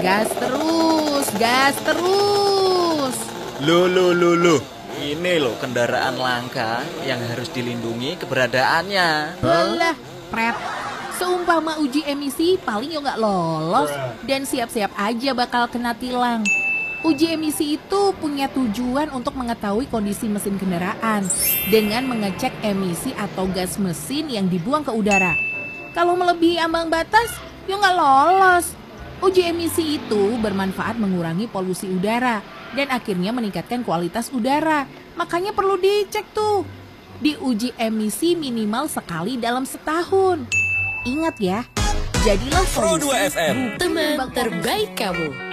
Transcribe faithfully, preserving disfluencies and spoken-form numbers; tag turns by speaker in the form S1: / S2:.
S1: Gas terus, gas terus.
S2: Loh, loh, loh, loh. Ini loh kendaraan langka yang harus dilindungi keberadaannya.
S1: Alah, pret. Seumpama uji emisi paling yo nggak lolos dan siap-siap aja bakal kena tilang. Uji emisi itu punya tujuan untuk mengetahui kondisi mesin kendaraan dengan mengecek emisi atau gas mesin yang dibuang ke udara. Kalau melebihi ambang batas, yo nggak lolos. Uji emisi itu bermanfaat mengurangi polusi udara dan akhirnya meningkatkan kualitas udara. Makanya perlu dicek tuh. Diuji emisi minimal sekali dalam setahun. Ingat ya, jadilah
S3: Pro dua F M,
S1: teman terbaik kamu.